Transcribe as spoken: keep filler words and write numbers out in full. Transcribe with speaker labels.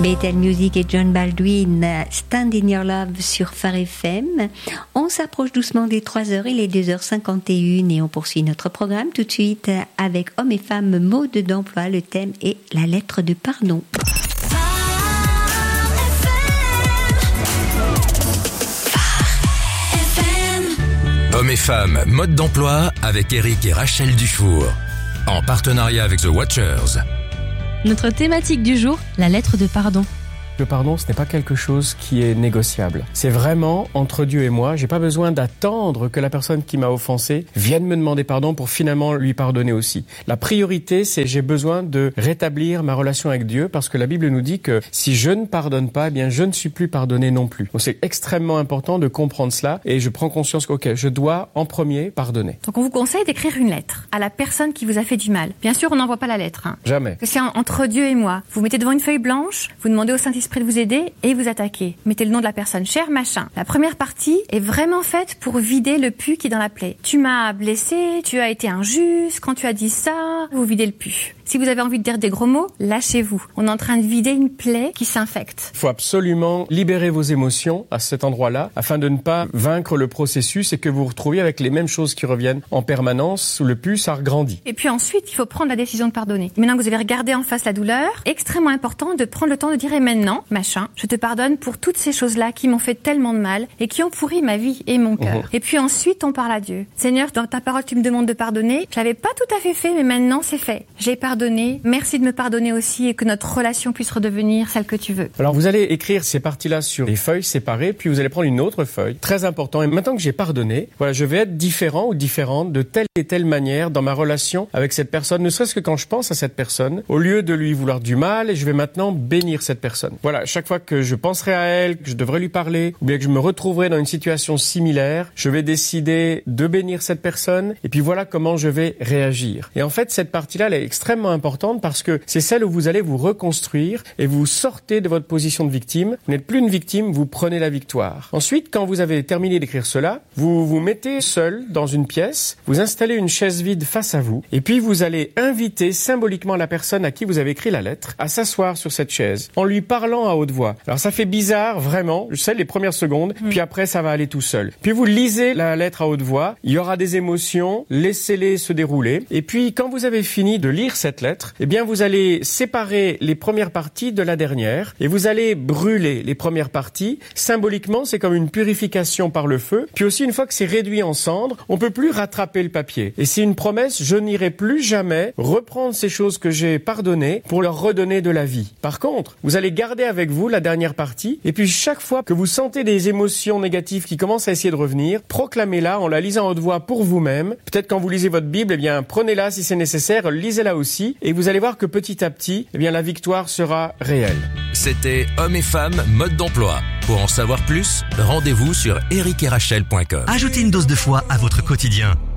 Speaker 1: Bethel Music et John Baldwin, Stand in Your Love sur Phare F M. On s'approche doucement des trois heures, il est deux heures cinquante et une et on poursuit notre programme tout de suite avec Hommes et Femmes, mode d'emploi. Le thème est la lettre de pardon.
Speaker 2: Hommes et Femmes, mode d'emploi avec Eric et Rachel Dufour. En partenariat avec The Watchers.
Speaker 3: Notre thématique du jour, la lettre de pardon.
Speaker 4: Le pardon, ce n'est pas quelque chose qui est négociable. C'est vraiment entre Dieu et moi. J'ai pas besoin d'attendre que la personne qui m'a offensé vienne me demander pardon pour finalement lui pardonner aussi. La priorité, c'est j'ai besoin de rétablir ma relation avec Dieu parce que la Bible nous dit que si je ne pardonne pas, eh bien je ne suis plus pardonné non plus. Donc c'est extrêmement important de comprendre cela et je prends conscience que ok, je dois en premier pardonner.
Speaker 5: Donc on vous conseille d'écrire une lettre à la personne qui vous a fait du mal. Bien sûr, on n'envoie pas la lettre. Hein.
Speaker 4: Jamais.
Speaker 5: C'est entre Dieu et moi. Vous mettez devant une feuille blanche, vous demandez au Saint-Esprit de vous aider et vous attaquez. Mettez le nom de la personne, cher machin. La première partie est vraiment faite pour vider le pu qui est dans la plaie. Tu m'as blessé, tu as été injuste, quand tu as dit ça, vous videz le pu. Si vous avez envie de dire des gros mots, lâchez-vous. On est en train de vider une plaie qui s'infecte.
Speaker 4: Il faut absolument libérer vos émotions à cet endroit-là afin de ne pas vaincre le processus et que vous vous retrouviez avec les mêmes choses qui reviennent en permanence où le pu s'agrandit.
Speaker 5: Et puis ensuite, il faut prendre la décision de pardonner. Maintenant que vous avez regardé en face la douleur, extrêmement important de prendre le temps de dire et maintenant, machin, je te pardonne pour toutes ces choses-là qui m'ont fait tellement de mal et qui ont pourri ma vie et mon cœur. Mmh. Et puis ensuite, on parle à Dieu. Seigneur, dans ta parole, tu me demandes de pardonner. Je l'avais pas tout à fait fait, mais maintenant c'est fait. J'ai pardonné. Merci de me pardonner aussi et que notre relation puisse redevenir celle que tu veux.
Speaker 4: Alors vous allez écrire ces parties-là sur des feuilles séparées, puis vous allez prendre une autre feuille. Très important. Et maintenant que j'ai pardonné, voilà, je vais être différent ou différente de telle et telle manière dans ma relation avec cette personne. Ne serait-ce que quand je pense à cette personne, au lieu de lui vouloir du mal, et je vais maintenant bénir cette personne. Voilà, chaque fois que je penserai à elle, que je devrais lui parler, ou bien que je me retrouverai dans une situation similaire, je vais décider de bénir cette personne, et puis voilà comment je vais réagir. Et en fait, cette partie-là, elle est extrêmement importante parce que c'est celle où vous allez vous reconstruire et vous sortez de votre position de victime. Vous n'êtes plus une victime, vous prenez la victoire. Ensuite, quand vous avez terminé d'écrire cela, vous vous mettez seul dans une pièce, vous installez une chaise vide face à vous, et puis vous allez inviter symboliquement la personne à qui vous avez écrit la lettre à s'asseoir sur cette chaise en lui parlant à haute voix. Alors ça fait bizarre, vraiment, je sais les premières secondes, mmh. puis après ça va aller tout seul. Puis vous lisez la lettre à haute voix, il y aura des émotions, laissez-les se dérouler, et puis quand vous avez fini de lire cette lettre, eh bien vous allez séparer les premières parties de la dernière, et vous allez brûler les premières parties. Symboliquement, c'est comme une purification par le feu, puis aussi une fois que c'est réduit en cendres, on peut plus rattraper le papier. Et c'est une promesse, je n'irai plus jamais reprendre ces choses que j'ai pardonnées pour leur redonner de la vie. Par contre, vous allez garder avec vous la dernière partie, et puis chaque fois que vous sentez des émotions négatives qui commencent à essayer de revenir, proclamez-la en la lisant à haute voix pour vous-même. Peut-être quand vous lisez votre Bible, eh bien prenez-la si c'est nécessaire, lisez-la aussi, et vous allez voir que petit à petit, eh bien la victoire sera réelle.
Speaker 2: C'était Hommes et Femmes, mode d'emploi. Pour en savoir plus, rendez-vous sur eric et rachel point com.
Speaker 6: Ajoutez une dose de foi à votre quotidien.